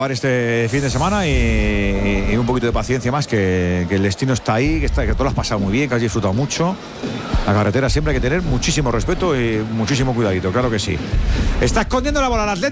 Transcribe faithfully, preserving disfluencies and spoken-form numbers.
este fin de semana y, y un poquito de paciencia más, que, que el destino está ahí, que, está, que tú lo has pasado muy bien, que has disfrutado mucho. La carretera siempre hay que tener muchísimo respeto y muchísimo cuidadito, claro que sí. Está escondiendo la bola al Atlético.